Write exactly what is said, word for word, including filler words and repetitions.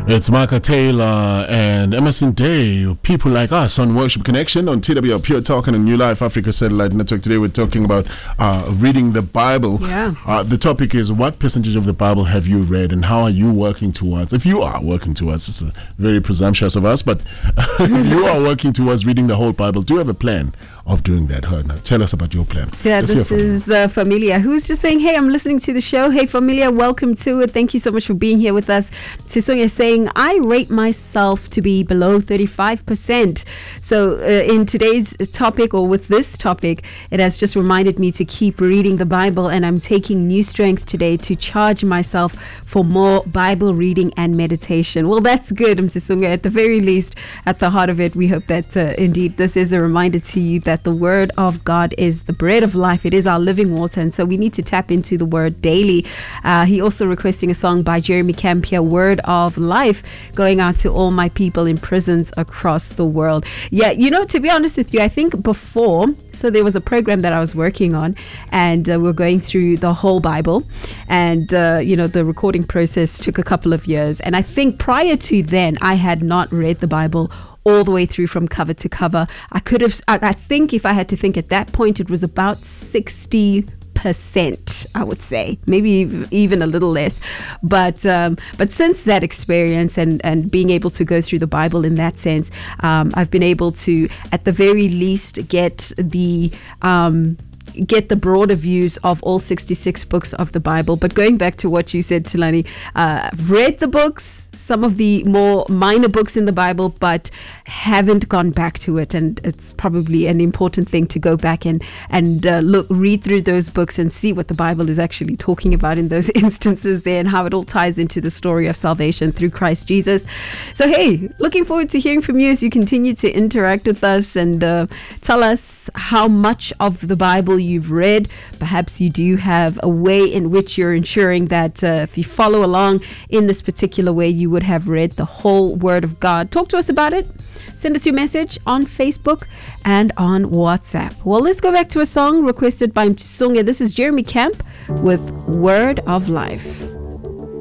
It's Micah Taylor and Emerson Day, people like us on Worship Connection on T W R Pure Talk and New Life Africa Satellite Network. Today we're talking about uh, reading the Bible. Yeah. Uh, the topic is, what percentage of the Bible have you read and how are you working towards? If you are working towards, it's uh, very presumptuous of us, but if you are working towards reading the whole Bible, do you have a plan of doing that? Now, tell us about your plan. Yeah, Let's this is uh, Familia, who's just saying, hey, I'm listening to the show. Hey, Familia, welcome to it. Thank you so much for being here with us. Sisong is saying, I rate myself to be below thirty-five percent. So uh, in today's topic, or with this topic, it has just reminded me to keep reading the Bible, and I'm taking new strength today to charge myself for more Bible reading and meditation. Well, that's good, Mtisunga. At the very least, at the heart of it, we hope that uh, indeed this is a reminder to you that the Word of God is the bread of life. It is our living water, and so we need to tap into the Word daily. Uh, he also requesting a song by Jeremy Camp here, Word of Life, going out to all my people in prisons across the world. Yeah, you know, to be honest with you, I think before, so there was a program that I was working on, and uh, we're going through the whole Bible, and uh, you know, the recording process took a couple of years, and I think prior to then I had not read the Bible all the way through from cover to cover. I could have, I, I think if I had to think at that point, it was about sixty percent, I would say, maybe even a little less. But um, but since that experience and, and being able to go through the Bible in that sense, um, I've been able to, at the very least, get the... Um, get the broader views of all sixty-six books of the Bible. But going back to what you said, Tulani, uh, I've read the books, some of the more minor books in the Bible, but haven't gone back to it. And it's probably an important thing to go back and, and uh, look, read through those books and see what the Bible is actually talking about in those instances there, and how it all ties into the story of salvation through Christ Jesus. So, hey, looking forward to hearing from you as you continue to interact with us and uh, tell us how much of the Bible you've read. Perhaps you do have a way in which you're ensuring that uh, if you follow along in this particular way, you would have read the whole Word of God. Talk to us about it. Send us your message on Facebook and on WhatsApp. Well, let's go back to a song requested by Mtisonge. This is Jeremy Camp with Word of Life.